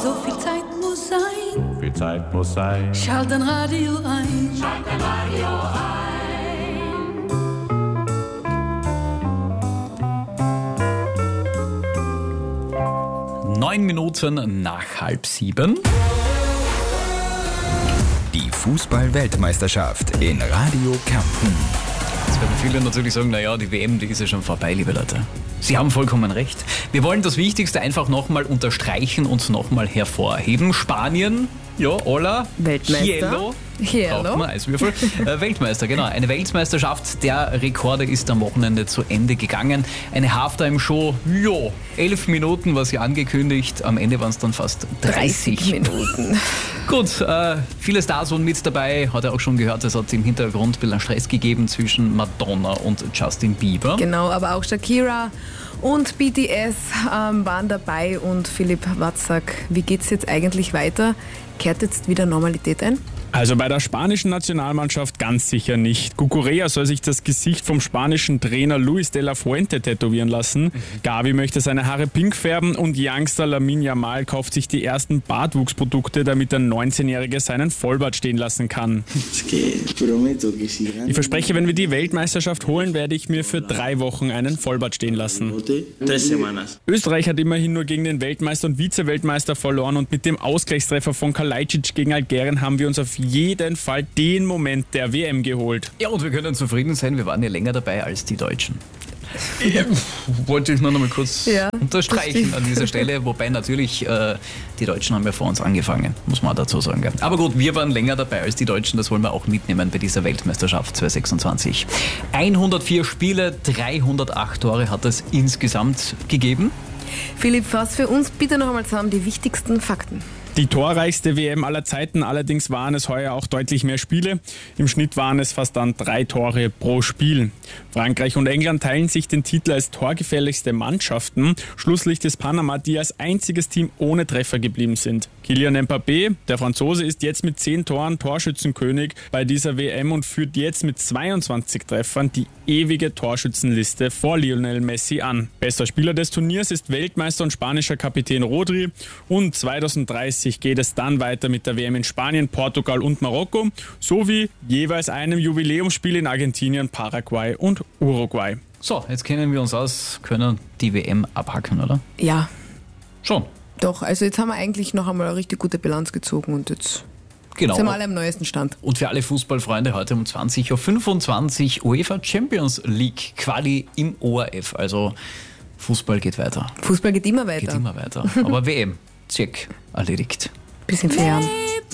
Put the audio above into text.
So viel Zeit muss sein. So viel Zeit muss sein. Schalt dein Radio ein. Schalt dein Radio ein. 9 Minuten nach 6:30. Die Fußball-Weltmeisterschaft in Radio Kärnten. Jetzt werden viele natürlich sagen, naja, die WM, die ist ja schon vorbei, liebe Leute. Sie haben vollkommen recht. Wir wollen das Wichtigste einfach nochmal unterstreichen und nochmal hervorheben. Spanien, ja, hola, Weltmeister. Braucht man Eiswürfel. Weltmeister, genau. Eine Weltmeisterschaft der Rekorde ist am Wochenende zu Ende gegangen. Eine Halftime-Show, 11 Minuten war sie angekündigt. Am Ende waren es dann fast 30 Minuten. Gut, viele Stars waren mit dabei. Hat er auch schon gehört, es hat im Hintergrund ein bisschen Stress gegeben zwischen Madonna und Justin Bieber. Genau, aber auch Shakira und BTS waren dabei. Und Philipp Watzak, wie geht's jetzt eigentlich weiter? Kehrt jetzt wieder Normalität ein? Also bei der spanischen Nationalmannschaft ganz sicher nicht. Cucurella soll sich das Gesicht vom spanischen Trainer Luis de la Fuente tätowieren lassen. Gavi möchte seine Haare pink färben und Youngster Lamine Yamal kauft sich die ersten Bartwuchsprodukte, damit der 19-Jährige seinen Vollbart stehen lassen kann. Ich verspreche, wenn wir die Weltmeisterschaft holen, werde ich mir für 3 Wochen einen Vollbart stehen lassen. Österreich hat immerhin nur gegen den Weltmeister und Vize-Weltmeister verloren und mit dem Ausgleichstreffer von Kalajdzic gegen Algerien haben wir uns auf jeden Fall den Moment der WM geholt. Ja, und wir können zufrieden sein, wir waren ja länger dabei als die Deutschen. Wollte ich nur noch mal kurz unterstreichen an dieser Stelle, wobei natürlich die Deutschen haben ja vor uns angefangen, muss man auch dazu sagen. Gell? Aber gut, wir waren länger dabei als die Deutschen, das wollen wir auch mitnehmen bei dieser Weltmeisterschaft 2026. 104 Spiele, 308 Tore hat es insgesamt gegeben. Philipp, fass für uns bitte noch einmal zusammen die wichtigsten Fakten. Die torreichste WM aller Zeiten, allerdings waren es heuer auch deutlich mehr Spiele. Im Schnitt waren es fast dann 3 Tore pro Spiel. Frankreich und England teilen sich den Titel als torgefährlichste Mannschaften. Schlusslicht ist Panama, die als einziges Team ohne Treffer geblieben sind. Kylian Mbappé, der Franzose, ist jetzt mit 10 Toren Torschützenkönig bei dieser WM und führt jetzt mit 22 Treffern die ewige Torschützenliste vor Lionel Messi an. Bester Spieler des Turniers ist Weltmeister und spanischer Kapitän Rodri und 2030 geht es dann weiter mit der WM in Spanien, Portugal und Marokko sowie jeweils einem Jubiläumsspiel in Argentinien, Paraguay und Uruguay. So, jetzt kennen wir uns aus, können die WM abhacken, oder? Ja. Schon. Doch, also jetzt haben wir eigentlich noch einmal eine richtig gute Bilanz gezogen und jetzt sind wir alle am neuesten Stand. Und für alle Fußballfreunde heute um 20.25 Uhr UEFA Champions League Quali im ORF. Also Fußball geht weiter. Fußball geht immer weiter. Geht immer weiter. Aber WM, check, erledigt. Bisschen fern.